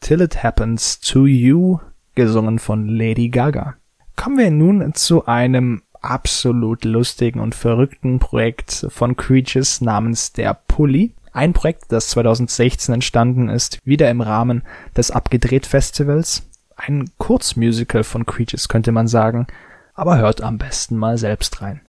Till It Happens to You, gesungen von Lady Gaga. Kommen wir nun zu einem absolut lustigen und verrückten Projekt von Creatures namens Der Pulli. Ein Projekt, das 2016 entstanden ist, wieder im Rahmen des Abgedreht-Festivals. Ein Kurzmusical von Creatures, könnte man sagen, aber hört am besten mal selbst rein.